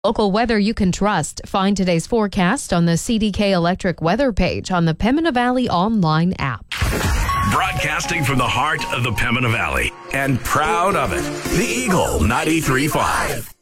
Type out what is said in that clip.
Local weather you can trust. Find today's forecast on the CDK Electric weather page on the Pembina Valley online app. Broadcasting from the heart of the Pembina Valley and proud of it, the Eagle 93.5.